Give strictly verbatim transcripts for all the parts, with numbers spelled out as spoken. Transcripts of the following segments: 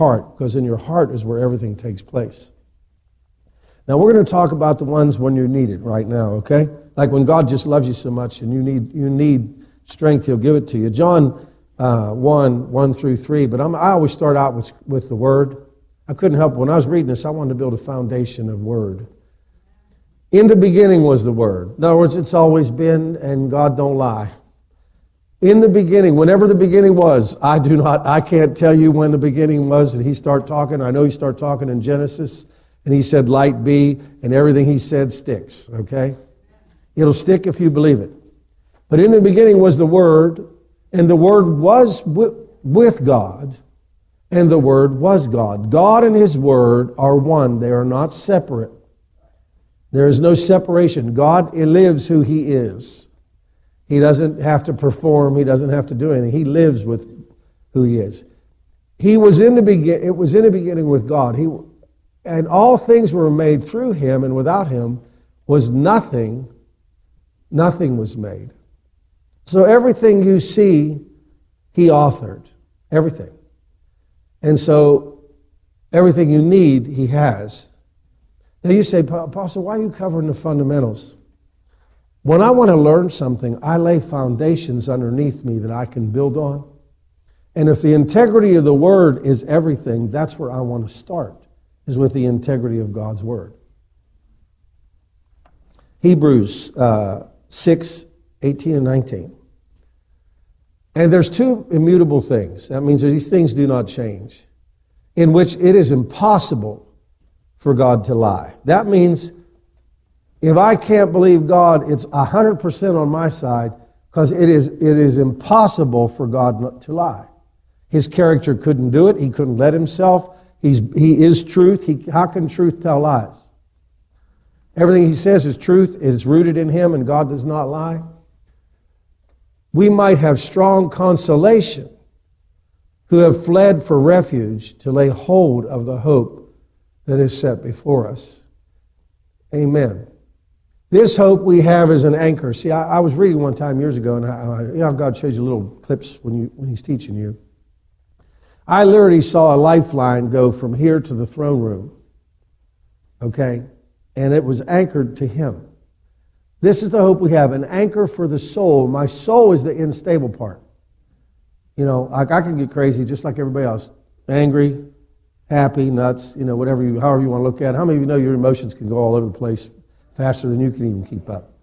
heart, because in your heart is where everything takes place. Now we're going to talk about the ones when you need it right now, okay? Like when God just loves you so much and you need you need strength, He'll give it to you. John uh, one, one through three, but I'm, I always start out with, with the Word. I couldn't help it. When I was reading this, I wanted to build a foundation of Word. In the beginning was the Word. In other words, it's always been, and God don't lie. In the beginning, whenever the beginning was, I do not, I can't tell you when the beginning was, and He started talking. I know He started talking in Genesis, and He said, light be, and everything He said sticks, okay? It'll stick if you believe it. But in the beginning was the Word, and the Word was w- with God, and the Word was God. God and His Word are one. They are not separate. There is no separation. God lives who He is. He doesn't have to perform. He doesn't have to do anything. He lives with who He is. He was in the begin. It was in the beginning with God. He, and all things were made through Him, and without Him was nothing. Nothing was made. So everything you see, He authored. Everything. And so everything you need, He has. Now you say, Apostle, why are you covering the fundamentals? When I want to learn something, I lay foundations underneath me that I can build on. And if the integrity of the Word is everything, that's where I want to start, is with the integrity of God's Word. Hebrews uh, six, eighteen and nineteen. And there's two immutable things. That means that these things do not change, in which it is impossible for God to lie. That means if I can't believe God, it's one hundred percent on my side, because it is, it is impossible for God not to lie. His character couldn't do it. He couldn't let Himself. He's, he is truth. He, how can truth tell lies? Everything He says is truth. It is rooted in Him, and God does not lie. We might have strong consolation who have fled for refuge to lay hold of the hope that is set before us. Amen. This hope we have is an anchor. See, I, I was reading one time years ago, and I, I, you know, God shows you little clips when you when He's teaching you. I literally saw a lifeline go from here to the throne room. Okay? And it was anchored to Him. This is the hope we have, an anchor for the soul. My soul is the unstable part. You know, I, I can get crazy just like everybody else. Angry, happy, nuts, you know, whatever you, however you want to look at it. How many of you know your emotions can go all over the place faster than you can even keep up?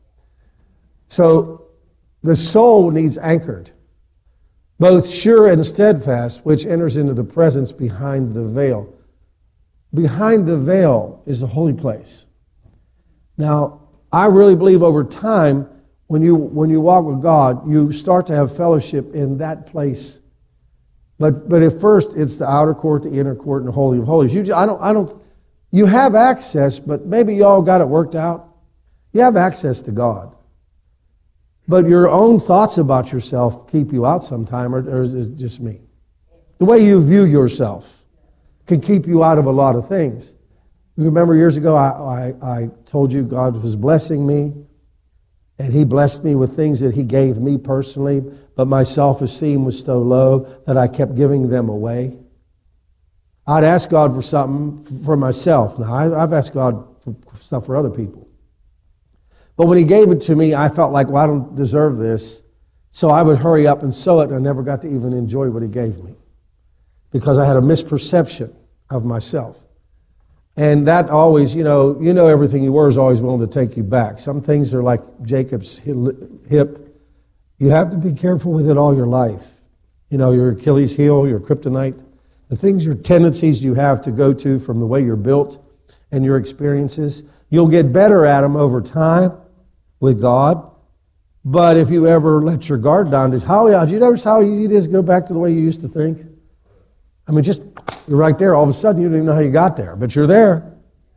So the soul needs anchored, both sure and steadfast, which enters into the presence behind the veil. Behind the veil is the holy place. Now, I really believe over time, when you when you walk with God, you start to have fellowship in that place. But but at first, it's the outer court, the inner court, and the holy of holies. You I don't I don't. You have access, but maybe you all got it worked out. You have access to God, but your own thoughts about yourself keep you out sometime, or, or is it just me? The way you view yourself can keep you out of a lot of things. You remember years ago, I, I, I told you God was blessing me, and He blessed me with things that He gave me personally, but my self-esteem was so low that I kept giving them away. I'd ask God for something for myself. Now, I, I've asked God for stuff for other people. But when He gave it to me, I felt like, well, I don't deserve this. So I would hurry up and sow it, and I never got to even enjoy what He gave me, because I had a misperception of myself. And that always, you know, you know everything you were is always willing to take you back. Some things are like Jacob's hip. You have to be careful with it all your life. You know, your Achilles heel, your kryptonite, the things, your tendencies you have to go to from the way you're built and your experiences. You'll get better at them over time with God. But if you ever let your guard down, did, how, did you notice how easy it is to go back to the way you used to think? I mean, just... You're right there. All of a sudden, you don't even know how you got there, but you're there.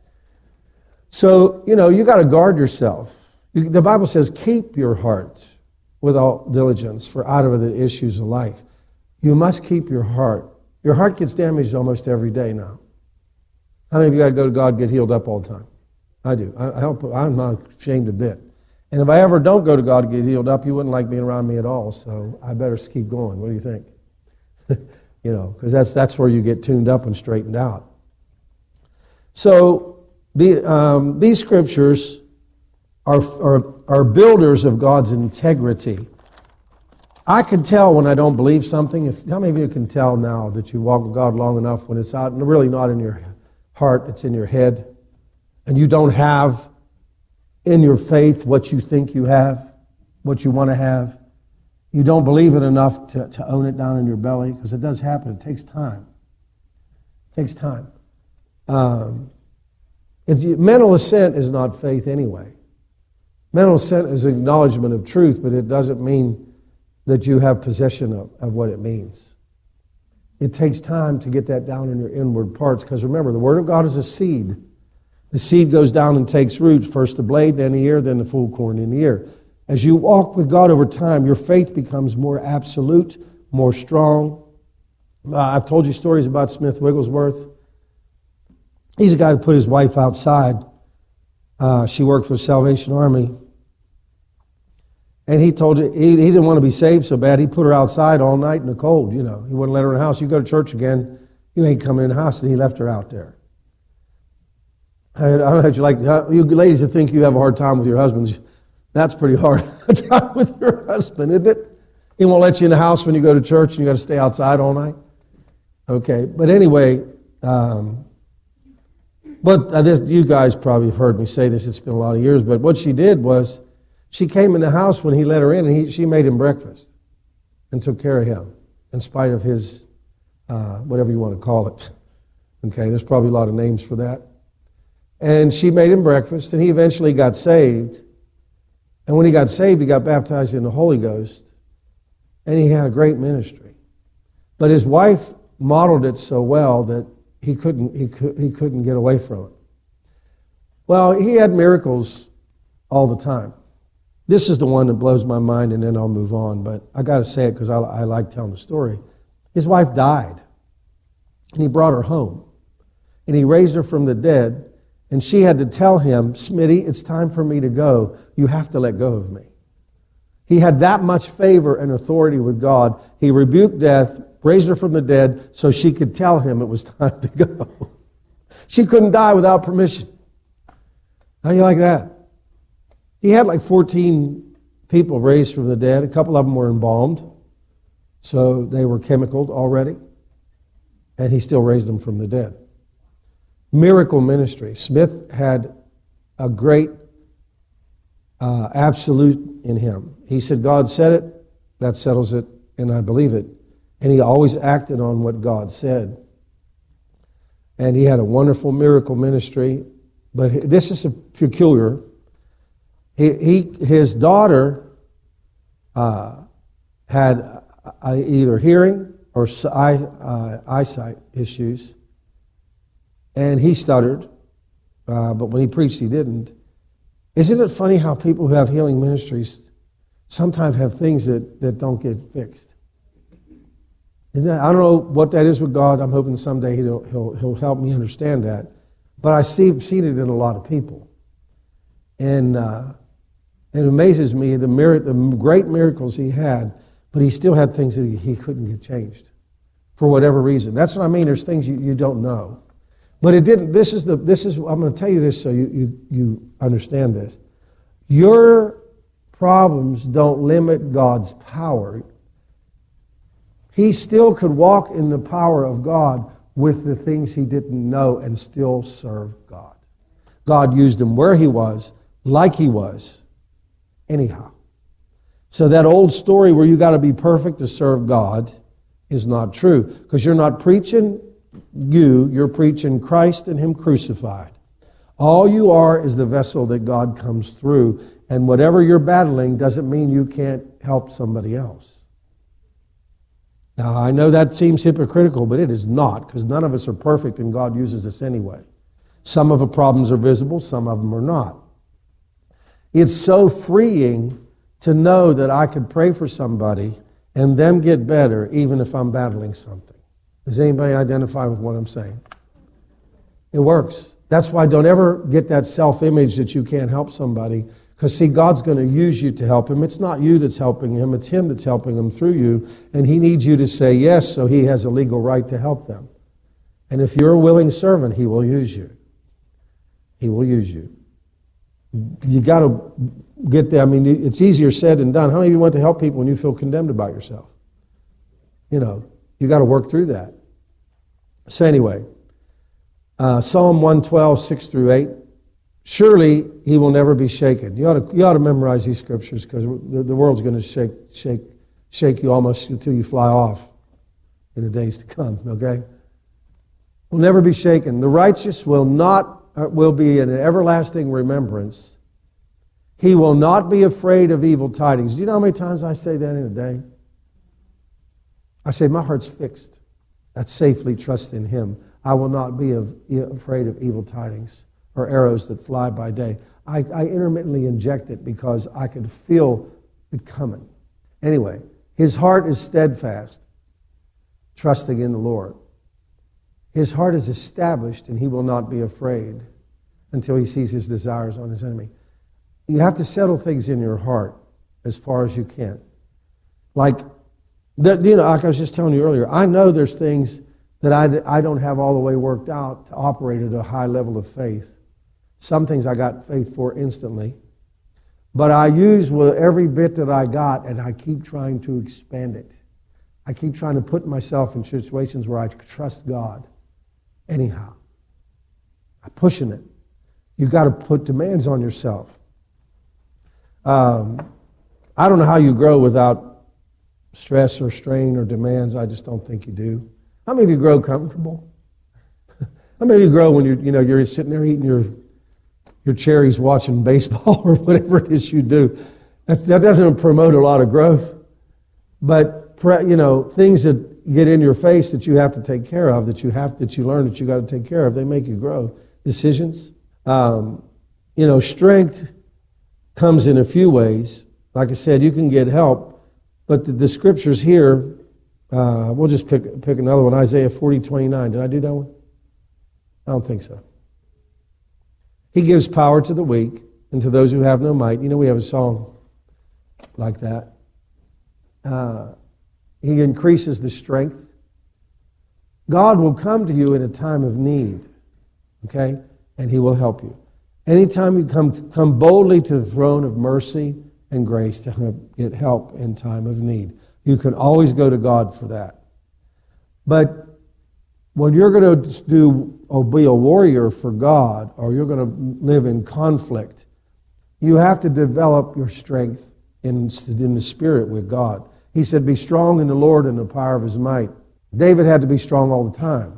So, you know, you got to guard yourself. You, the Bible says, keep your heart with all diligence, for out of it the issues of life. You must keep your heart. Your heart gets damaged almost every day now. How many of you got to go to God and get healed up all the time? I do. I, I help, I'm not ashamed a bit. And if I ever don't go to God and get healed up, you wouldn't like being around me at all, so I better keep going. What do you think? You know, because that's that's where you get tuned up and straightened out. So the, um, these scriptures are, are are builders of God's integrity. I can tell when I don't believe something. If how many of you can tell now that you walk with God long enough when it's out, and really not in your heart, it's in your head, and you don't have in your faith what you think you have, what you want to have. You don't believe it enough to, to own it down in your belly, because it does happen. It takes time. It takes time. Um, it's, mental assent is not faith anyway. Mental assent is acknowledgement of truth, but it doesn't mean that you have possession of, of what it means. It takes time to get that down in your inward parts, because remember, the Word of God is a seed. The seed goes down and takes root, first the blade, then the ear, then the full corn in the ear. As you walk with God over time, your faith becomes more absolute, more strong. Uh, I've told you stories about Smith Wigglesworth. He's a guy who put his wife outside. Uh, she worked for the Salvation Army. And he told her, he, he didn't want to be saved so bad, he put her outside all night in the cold, you know. He wouldn't let her in the house. You go to church again, you ain't coming in the house. And he left her out there. I, I don't know what you like, you ladies that think you have a hard time with your husbands, that's pretty hard time with your husband, isn't it? He won't let you in the house when you go to church and you got to stay outside all night. Okay, but anyway, um, but uh, this, you guys probably have heard me say this, it's been a lot of years, but what she did was, she came in the house when he let her in, and he, she made him breakfast and took care of him, in spite of his, uh, whatever you want to call it. Okay, there's probably a lot of names for that. And she made him breakfast, and he eventually got saved. And when he got saved, he got baptized in the Holy Ghost, and he had a great ministry. But his wife modeled it so well that he couldn't he could, he couldn't get away from it. Well, he had miracles all the time. This is the one that blows my mind, and then I'll move on. But I got to say it because I, I like telling the story. His wife died, and he brought her home, and he raised her from the dead. And she had to tell him, Smitty, it's time for me to go. You have to let go of me. He had that much favor and authority with God. He rebuked death, raised her from the dead, so she could tell him it was time to go. She couldn't die without permission. How do you like that? He had like fourteen people raised from the dead. A couple of them were embalmed, so they were chemicaled already. And he still raised them from the dead. Miracle ministry. Smith had a great uh, absolute in him. He said, God said it, that settles it, and I believe it. And he always acted on what God said. And he had a wonderful miracle ministry. But this is a peculiar. He, he his daughter uh, had uh, either hearing or eye, uh, eyesight issues. And he stuttered, uh, but when he preached, he didn't. Isn't it funny how people who have healing ministries sometimes have things that, that don't get fixed? Isn't that, I don't know what that is with God. I'm hoping someday he'll, he'll, he'll help me understand that. But I see seen it in a lot of people. And uh, it amazes me the, mir- the great miracles he had, but he still had things that he, he couldn't get changed for whatever reason. That's what I mean. There's things you, you don't know. But it didn't, this is the, this is, I'm going to tell you this so you, you, you understand this. Your problems don't limit God's power. He still could walk in the power of God with the things he didn't know and still serve God. God used him where he was, like he was, anyhow. So that old story where you got to be perfect to serve God is not true, because you're not preaching you, you're preaching Christ and him crucified. All you are is the vessel that God comes through, and whatever you're battling doesn't mean you can't help somebody else. Now, I know that seems hypocritical, but it is not, because none of us are perfect and God uses us anyway. Some of the problems are visible, some of them are not. It's so freeing to know that I could pray for somebody and them get better even if I'm battling something. Does anybody identify with what I'm saying? It works. That's why don't ever get that self-image that you can't help somebody, Because, see, God's going to use you to help him. It's not you that's helping him. It's him that's helping him through you. And he needs you to say yes, so he has a legal right to help them. And if you're a willing servant, he will use you. He will use you. You got to get there. I mean, it's easier said than done. How many of you want to help people when you feel condemned about yourself? You know, you got to work through that. So anyway, uh, Psalm one twelve, six through eight. Surely he will never be shaken. You ought to, you ought to memorize these scriptures because the, the world's going to shake, shake, shake you almost until you fly off in the days to come, okay? Will never be shaken. The righteous will not, uh, will be in an everlasting remembrance. He will not be afraid of evil tidings. Do you know how many times I say that in a day? I say, my heart's fixed. I safely trust in him. I will not be of, afraid of evil tidings or arrows that fly by day. I, I intermittently inject it because I can feel it coming. Anyway, his heart is steadfast, trusting in the Lord. His heart is established, and he will not be afraid until he sees his desires on his enemy. You have to settle things in your heart as far as you can. Like, that, you know, like I was just telling you earlier, I know there's things that I, I don't have all the way worked out to operate at a high level of faith. Some things I got faith for instantly. But I use with every bit that I got, and I keep trying to expand it. I keep trying to put myself in situations where I trust God. Anyhow, I'm pushing it. You've got to put demands on yourself. Um, I don't know how you grow without stress or strain or demands. I just don't think you do. How many of you grow comfortable? How many of you grow when you're, you know, you're sitting there eating your your cherries watching baseball or whatever it is you do? That's, that doesn't promote a lot of growth. But, you know, things that get in your face that you have to take care of, that you have, that you learn that you got to take care of, they make you grow. Decisions. Um, you know, strength comes in a few ways. Like I said, you can get help, but the, the scriptures here, uh, we'll just pick pick another one, Isaiah forty twenty-nine. Did I do that one? I don't think so. He gives power to the weak and to those who have no might. You know, we have a song like that. Uh, he increases the strength. God will come to you in a time of need, okay? And he will help you. Anytime you come, come boldly to the throne of mercy and grace to get help in time of need. You can always go to God for that. But when you're going to do or be a warrior for God, or you're going to live in conflict, you have to develop your strength in, in the spirit with God. He said, be strong in the Lord and the power of his might. David had to be strong all the time.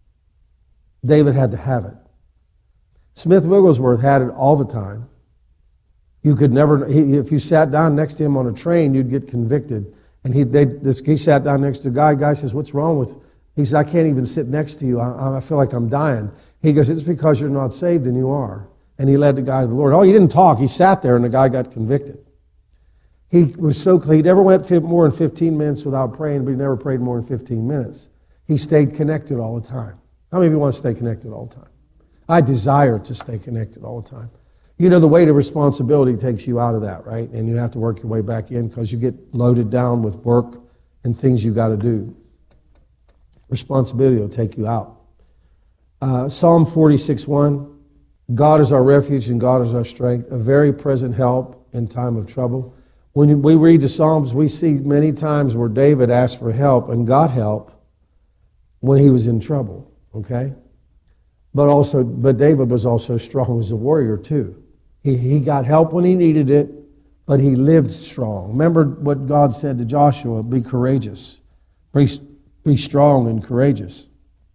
David had to have it. Smith Wigglesworth had it all the time. You could never, he, if you sat down next to him on a train, you'd get convicted. And he they, this, he sat down next to a guy. Guy says, what's wrong with, he says, I can't even sit next to you. I, I feel like I'm dying. He goes, it's because you're not saved and you are. And he led the guy to the Lord. Oh, he didn't talk. He sat there and the guy got convicted. He was so, he never went more than fifteen minutes without praying, but he never prayed more than fifteen minutes. He stayed connected all the time. How many of you want to stay connected all the time? I desire to stay connected all the time. You know, the weight of responsibility takes you out of that, right? And you have to work your way back in because you get loaded down with work and things you got to do. Responsibility will take you out. Uh, Psalm forty-six one, God is our refuge and God is our strength, a very present help in time of trouble. When we read the Psalms, we see many times where David asked for help and got help when he was in trouble, okay? But also, but David was also strong as a warrior too. He, he got help when he needed it, but he lived strong. Remember what God said to Joshua, be courageous. Be, be strong and courageous.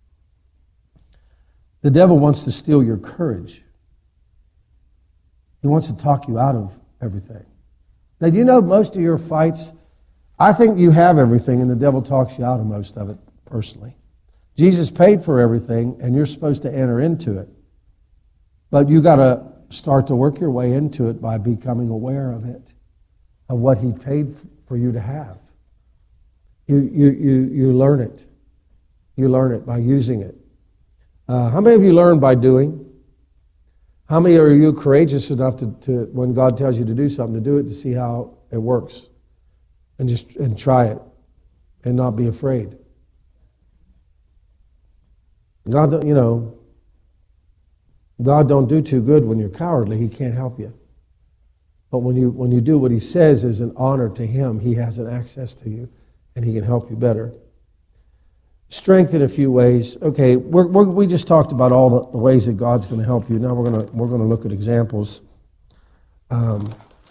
The devil wants to steal your courage. He wants to talk you out of everything. Now, do you know most of your fights, I think you have everything and the devil talks you out of most of it personally. Jesus paid for everything and you're supposed to enter into it. But you got to start to work your way into it by becoming aware of it, of what he paid for you to have. You, you, you, you learn it. You learn it by using it. Uh, how many of you learn by doing? How many are you courageous enough to, to, when God tells you to do something, to do it to see how it works? And just and try it and not be afraid. God, don't- you know, God don't do too good when you're cowardly. He can't help you. But when you when you do what He says is an honor to Him, He has an access to you, and He can help you better. Strength in a few ways. Okay, we're, we're, we just talked about all the, the ways that God's going to help you. Now we're going to we're going to look at examples. Um,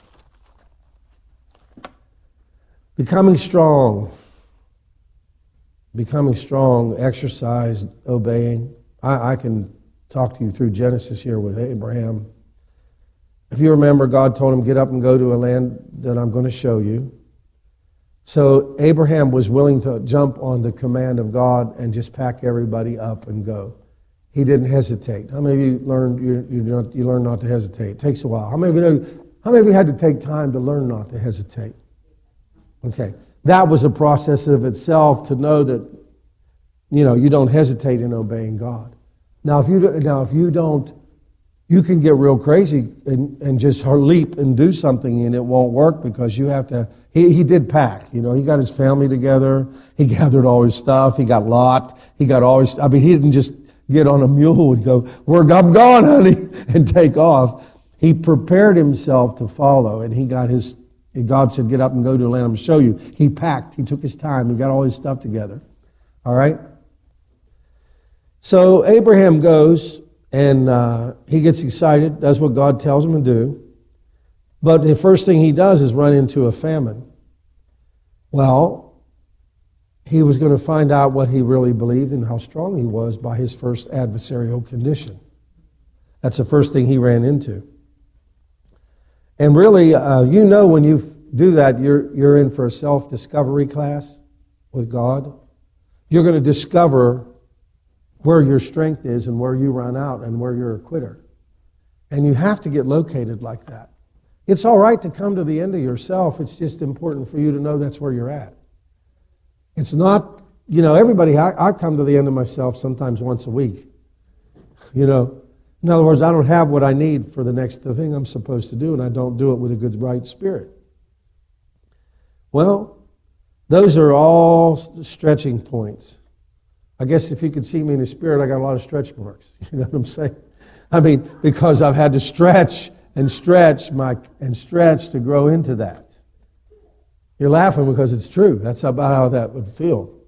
becoming strong. Becoming strong, exercise, obeying. I, I can talk to you through Genesis here with Abraham. If you remember, God told him, get up and go to a land that I'm going to show you. So Abraham was willing to jump on the command of God and just pack everybody up and go. He didn't hesitate. How many of you learned you, you, not, you learn not to hesitate? It takes a while. How many of you know, how many of you had to take time to learn not to hesitate? Okay. That was a process of itself to know that, you know, you don't hesitate in obeying God. Now, if you do, now if you don't, you can get real crazy and, and just leap and do something and it won't work because you have to. He, he did pack, you know. He got his family together. He gathered all his stuff. He got locked. He got all his. I mean, he didn't just get on a mule and go, "Where I'm going, honey," and take off. He prepared himself to follow, and he got his. God said, get up and go to a land I'm going to show you. He packed. He took his time. He got all his stuff together. All right? So Abraham goes, and uh, he gets excited, does what God tells him to do. But the first thing he does is run into a famine. Well, he was going to find out what he really believed and how strong he was by his first adversarial condition. That's the first thing he ran into. And really, uh, you know when you do that, you're you're in for a self-discovery class with God. You're going to discover where your strength is and where you run out and where you're a quitter. And you have to get located like that. It's all right to come to the end of yourself. It's just important for you to know that's where you're at. It's not, you know, everybody, I, I come to the end of myself sometimes once a week. You know, in other words, I don't have what I need for the next the thing I'm supposed to do, and I don't do it with a good, right spirit. Well, those are all stretching points. I guess if you could see me in the spirit, I got a lot of stretch marks. You know what I'm saying? I mean, because I've had to stretch and stretch my and stretch to grow into that. You're laughing because it's true. That's about how that would feel.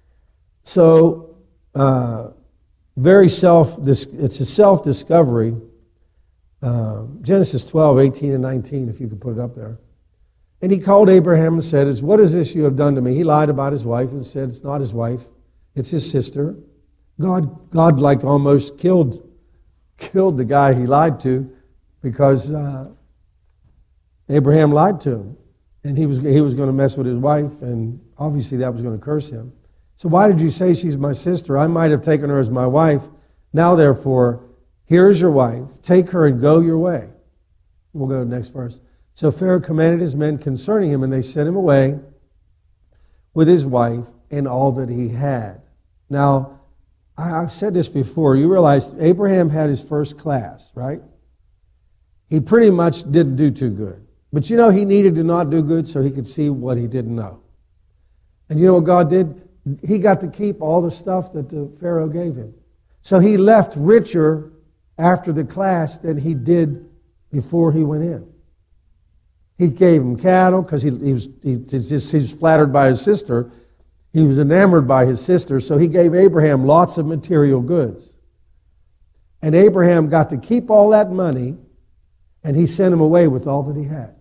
So, uh, very self. It's a self-discovery. Uh, Genesis twelve, eighteen and nineteen, if you could put it up there. And he called Abraham and said, "What is this you have done to me?" He lied about his wife and said it's not his wife, it's his sister. God, God, like almost killed, killed the guy he lied to, because uh, Abraham lied to him, and he was he was going to mess with his wife, and obviously that was going to curse him. So why did you say she's my sister? I might have taken her as my wife. Now, therefore, here's your wife. Take her and go your way. We'll go to the next verse. So Pharaoh commanded his men concerning him, and they sent him away with his wife and all that he had. Now, I've said this before. You realize Abraham had his first class, right? He pretty much didn't do too good. But you know, he needed to not do good so he could see what he didn't know. And you know what God did? He got to keep all the stuff that the Pharaoh gave him. So he left richer after the class than he did before he went in. He gave him cattle because he, he, was, he, just, he was flattered by his sister. He was enamored by his sister, so he gave Abraham lots of material goods. And Abraham got to keep all that money, and he sent him away with all that he had.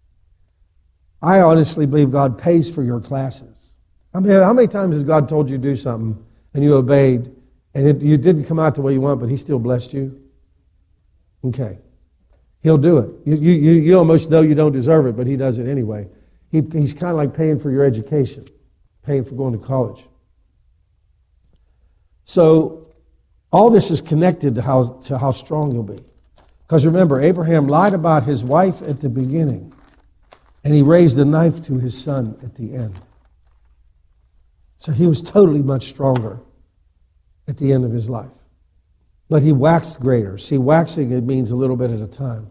I honestly believe God pays for your classes. I mean, how many times has God told you to do something and you obeyed and it, you didn't come out the way you want, but He still blessed you? Okay. He'll do it. You, you, you almost know you don't deserve it, but He does it anyway. He, he's kind of like paying for your education, paying for going to college. So all this is connected to how, to how strong you'll be. Because remember, Abraham lied about his wife at the beginning, and he raised a knife to his son at the end. So he was totally much stronger at the end of his life. but he waxed greater. See, waxing, it means a little bit at a time.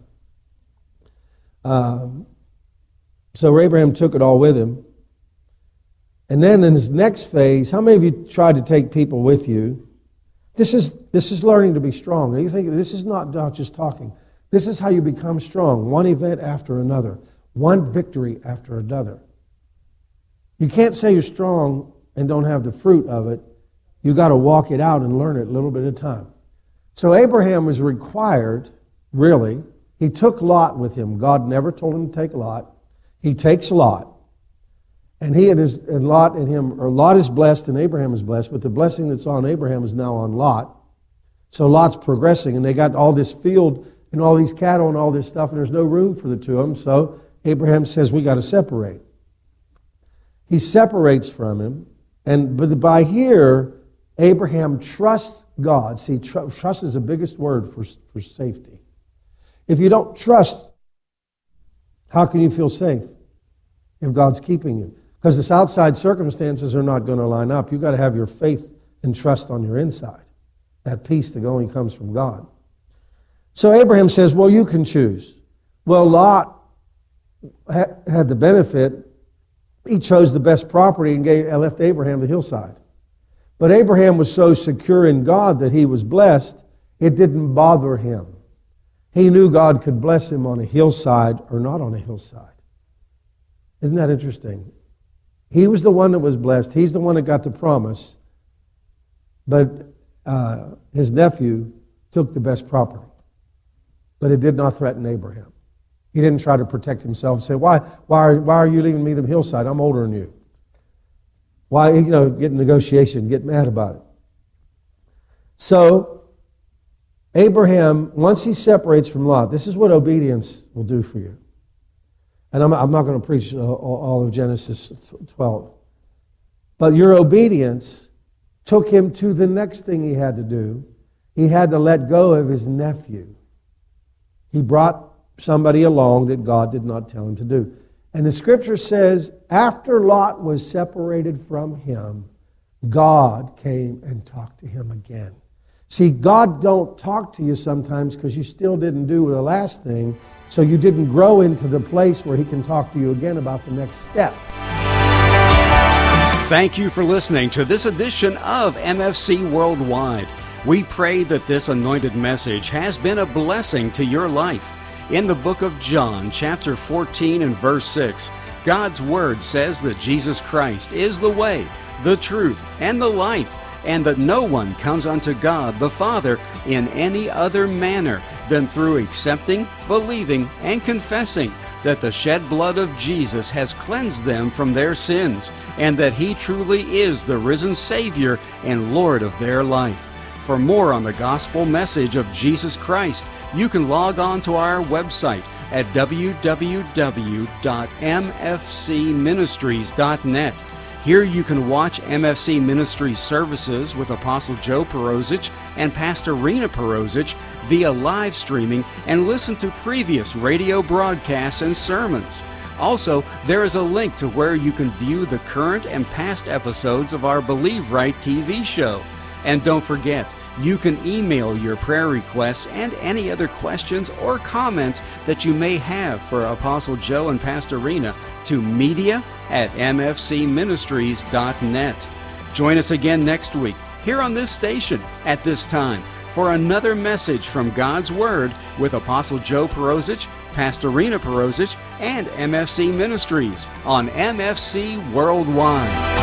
Um, so Abraham took it all with him. And then in his next phase, how many of you tried to take people with you? This is this is learning to be strong. Now you think this is not just talking. This is how you become strong, one event after another, one victory after another. You can't say you're strong and don't have the fruit of it. You got to walk it out and learn it a little bit at a time. So Abraham was required, really, he took Lot with him. God never told him to take Lot. He takes Lot. And he and, his, and Lot and him, or Lot is blessed and Abraham is blessed, but the blessing that's on Abraham is now on Lot. So Lot's progressing, and they got all this field and all these cattle and all this stuff, and there's no room for the two of them. So Abraham says, we got to separate. He separates from him, and but by here, Abraham trusts God. See, tr- trust is the biggest word for, for safety. If you don't trust, how can you feel safe if God's keeping you? Because this outside circumstances are not going to line up. You've got to have your faith and trust on your inside. That peace that only comes from God. So Abraham says, well, you can choose. Well, Lot ha- had the benefit. He chose the best property and gave, left Abraham the hillside. But Abraham was so secure in God that he was blessed, it didn't bother him. He knew God could bless him on a hillside or not on a hillside. Isn't that interesting? He was the one that was blessed. He's the one that got the promise. But uh, his nephew took the best property. But it did not threaten Abraham. He didn't try to protect himself and say, why, why, are, why are you leaving me the hillside? I'm older than you. Why, you know, get in negotiation, get mad about it. So, Abraham, once he separates from Lot, this is what obedience will do for you. And I'm, I'm not going to preach all, all of Genesis twelve. But your obedience took him to the next thing he had to do. He had to let go of his nephew. He brought somebody along that God did not tell him to do. And the scripture says, after Lot was separated from him, God came and talked to him again. See, God don't talk to you sometimes because you still didn't do the last thing, so you didn't grow into the place where he can talk to you again about the next step. Thank you for listening to this edition of M F C Worldwide. We pray that this anointed message has been a blessing to your life. In the book of John, chapter fourteen and verse six, God's Word says that Jesus Christ is the way, the truth, and the life, and that no one comes unto God the Father in any other manner than through accepting, believing, and confessing that the shed blood of Jesus has cleansed them from their sins, and that He truly is the risen Savior and Lord of their life. For more on the gospel message of Jesus Christ, you can log on to our website at w w w dot m f c ministries dot net. Here you can watch M F C Ministries services with Apostle Joe Perosic and Pastor Rena Perosic via live streaming and listen to previous radio broadcasts and sermons. Also, there is a link to where you can view the current and past episodes of our Believe Right T V show. And don't forget, you can email your prayer requests and any other questions or comments that you may have for Apostle Joe and Pastor Rena to media at m f c ministries dot net. Join us again next week here on this station at this time for another message from God's Word with Apostle Joe Perosic, Pastor Rena Perosic, and M F C Ministries on M F C Worldwide.